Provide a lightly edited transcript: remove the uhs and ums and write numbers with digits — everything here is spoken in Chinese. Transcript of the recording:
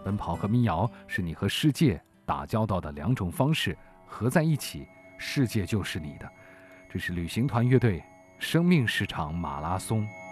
奔跑和民谣是你和世界打交道的2种方式，合在一起，世界就是你的。这是旅行团乐队生命是场马拉松。